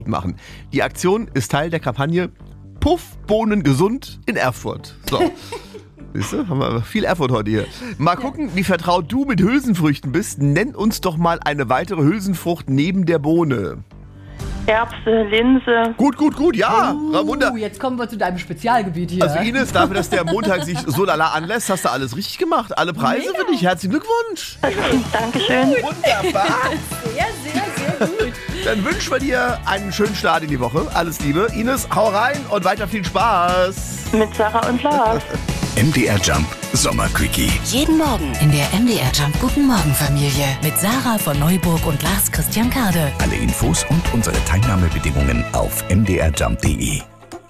machen. Die Aktion ist Teil der Kampagne Puff, Bohnen gesund in Erfurt. So. Siehst du, haben wir viel Erfurt heute hier. Mal gucken, wie vertraut du mit Hülsenfrüchten bist. Nenn uns doch mal eine weitere Hülsenfrucht neben der Bohne. Erbse, Linse. Gut, ja. Ramunda. Jetzt kommen wir zu deinem Spezialgebiet hier. Also Ines, dafür, dass der Montag sich so lala anlässt, hast du alles richtig gemacht. Alle Preise für dich. Herzlichen Glückwunsch. Dankeschön. Wunderbar. Sehr gut. Dann wünschen wir dir einen schönen Start in die Woche. Alles Liebe. Ines, hau rein und weiter viel Spaß. Mit Sarah und Lars. MDR Jump Sommerquickie. Jeden Morgen in der MDR Jump Guten Morgen Familie mit Sarah von Neuburg und Lars Christian Kade. Alle Infos und unsere Teilnahmebedingungen auf mdrjump.de.